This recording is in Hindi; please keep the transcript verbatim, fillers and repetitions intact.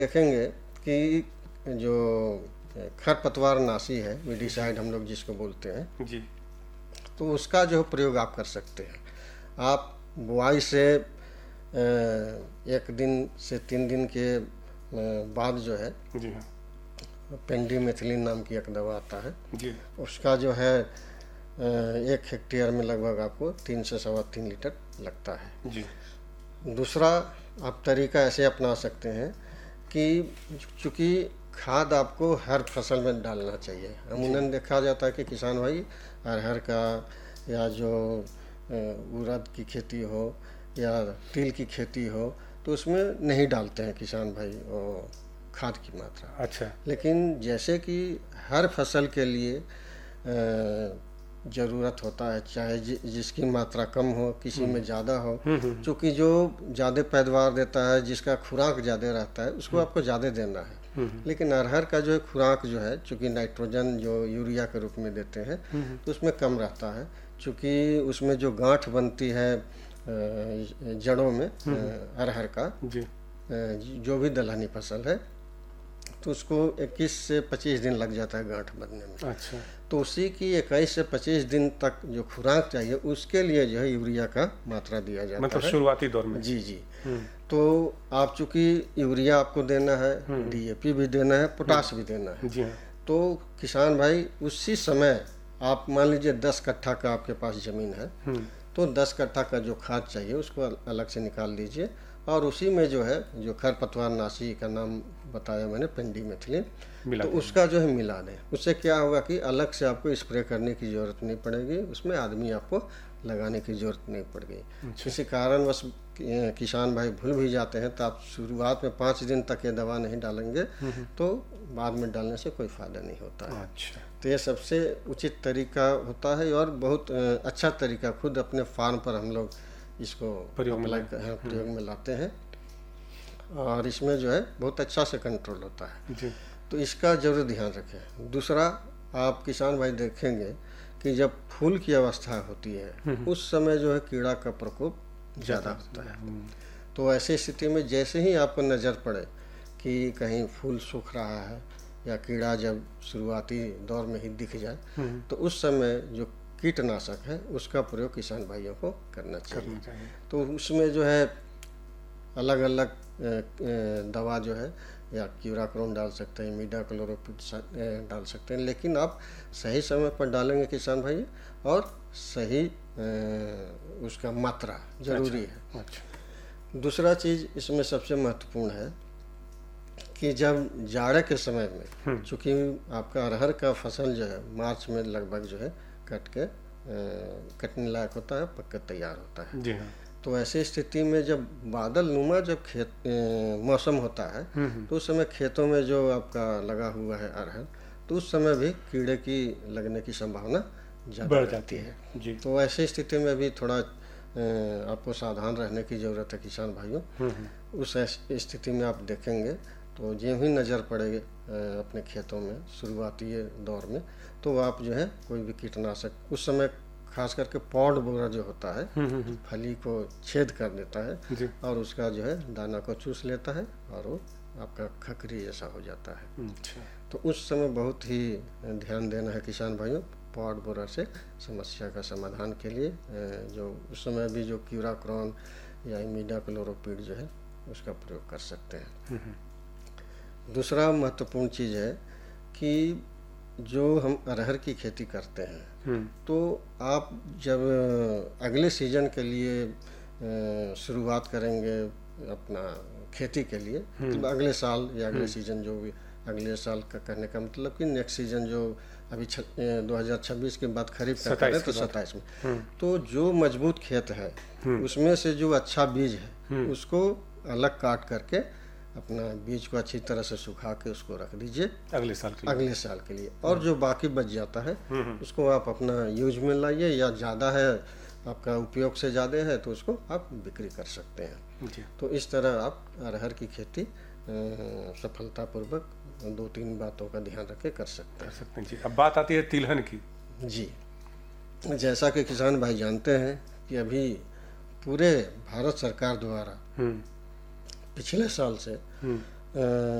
देखेंगे कि जो खरपतवार नाशी है, वीडिसाइड हम लोग जिसको बोलते हैं जी। तो उसका जो प्रयोग आप कर सकते हैं। आप बुआई से एक दिन से तीन दिन के बाद जो है जी हाँ पेंडिमेथिलिन नाम की एक दवा आता है जी उसका जो है एक हेक्टेयर में लगभग आपको तीन से सवा तीन लीटर लगता है। जी। दूसरा आप तरीका ऐसे अपना सकते हैं कि चूँकि खाद आपको हर फसल में डालना चाहिए। अमूमन देखा जाता है कि किसान भाई अरहर का या जो उड़द की खेती हो या तिल की खेती हो तो उसमें नहीं डालते हैं किसान भाई वो खाद की मात्रा। अच्छा। लेकिन जैसे कि हर फसल के लिए ज़रूरत होता है, चाहे जि, जिसकी मात्रा कम हो, किसी में ज़्यादा हो, चूँकि जो ज़्यादा पैदावार देता है, जिसका खुराक ज़्यादा रहता है उसको आपको ज़्यादा देना है। लेकिन अरहर का जो खुराक जो है चूँकि नाइट्रोजन जो यूरिया के रूप में देते हैं तो उसमें कम रहता है, चूँकि उसमें जो गांठ बनती है जड़ों में अरहर का जी। जो भी दलहनी फसल है तो उसको इक्कीस से पच्चीस दिन लग जाता है गांठ बनने में। अच्छा। तो उसी की इक्कीस से पच्चीस दिन तक जो खुराक चाहिए उसके लिए जो है यूरिया का मात्रा दिया जाता मतलब है शुरुआती दौर में। जी जी। तो आप चूँकि यूरिया आपको देना है, डीएपी भी देना है, पोटाश भी देना है। जी हाँ। तो किसान भाई उसी समय आप मान लीजिए दस कट्ठा का आपके पास ज़मीन है तो दस कट्ठा का जो खाद चाहिए उसको अलग से निकाल लीजिए और उसी में जो है जो खरपतवार नाशी का नाम बताया मैंने पेंडिमेथिलिन तो उसका जो है मिला दें। उससे क्या होगा कि अलग से आपको स्प्रे करने की ज़रूरत नहीं पड़ेगी, उसमें आदमी आपको लगाने की ज़रूरत नहीं पड़ेगी। किसी कारणवश किसान भाई भूल भी जाते हैं तो आप शुरुआत में पाँच दिन तक ये दवा नहीं डालेंगे तो बाद में डालने से कोई फ़ायदा नहीं होता है। अच्छा। तो ये सबसे उचित तरीका होता है और बहुत अच्छा तरीका, खुद अपने फार्म पर हम लोग इसको प्रयोग में प्रयोग में लाते हैं और इसमें जो है बहुत अच्छा से कंट्रोल होता है जी। तो इसका जरूर ध्यान रखें। दूसरा आप किसान भाई देखेंगे कि जब फूल की अवस्था होती है उस समय जो है कीड़ा का प्रकोप ज़्यादा होता है। तो ऐसी स्थिति में जैसे ही आपको नज़र पड़े कि कहीं फूल सूख रहा है या कीड़ा जब शुरुआती दौर में ही दिख जाए तो उस समय जो कीटनाशक है उसका प्रयोग किसान भाइयों को करना चाहिए, करना चाहिए। तो उसमें जो है अलग अलग दवा जो है या क्यूराक्रोन डाल सकते हैं, इमिडाक्लोप्रिड डाल सकते हैं, लेकिन आप सही समय पर डालेंगे किसान भाई और सही उसका मात्रा जरूरी अच्छा, है। अच्छा। दूसरा चीज़ इसमें सबसे महत्वपूर्ण है कि जब जाड़े के समय में चूँकि आपका अरहर का फसल जो है मार्च में लगभग जो है कट के कटने लायक होता है, पक कर तैयार होता है। जी हाँ। तो ऐसी स्थिति में जब बादल नुमा जब खेत मौसम होता है तो उस समय खेतों में जो आपका लगा हुआ है अरहर तो उस समय भी कीड़े की लगने की संभावना ज़्यादा बढ़ जाती है जी। तो ऐसी स्थिति में भी थोड़ा आपको सावधान रहने की ज़रूरत है किसान भाइयों। उस स्थिति में आप देखेंगे तो जो ही नज़र पड़ेगी अपने खेतों में शुरुआती दौर में तो आप जो है कोई भी कीटनाशक उस समय खास करके पॉड बोरा जो होता है फली को छेद कर देता है और उसका जो है दाना को चूस लेता है और वो आपका खखरी जैसा हो जाता है। अच्छा। तो उस समय बहुत ही ध्यान देना है किसान भाइयों पॉड बोरा से समस्या का समाधान के लिए। जो उस समय भी जो क्यूराक्रोन या इमिडाक्लोप्रिड जो है उसका प्रयोग कर सकते हैं। दूसरा महत्वपूर्ण चीज़ है कि जो हम अरहर की खेती करते हैं तो आप जब अगले सीजन के लिए शुरुआत करेंगे अपना खेती के लिए तो अगले साल या अगले सीजन जो भी अगले साल का करने का मतलब कि नेक्स्ट सीजन जो अभी दो हज़ार छब्बीस के बाद खरीफ का करें तो सत्ताईस में तो जो मजबूत खेत है उसमें से जो अच्छा बीज है उसको अलग काट करके अपना बीज को अच्छी तरह से सुखा के उसको रख दीजिए अगले साल के लिए अगले साल के लिए और जो बाकी बच जाता है उसको आप अपना यूज में लाइए या ज़्यादा है आपका उपयोग से ज़्यादा है तो उसको आप बिक्री कर सकते हैं जी। तो इस तरह आप अरहर की खेती सफलतापूर्वक दो तीन बातों का ध्यान रख के कर सकते हैं। कर सकते हैं जी। अब बात आती है तिलहन की। जी, जैसा कि किसान भाई जानते हैं कि अभी पूरे भारत सरकार द्वारा पिछले साल से अ,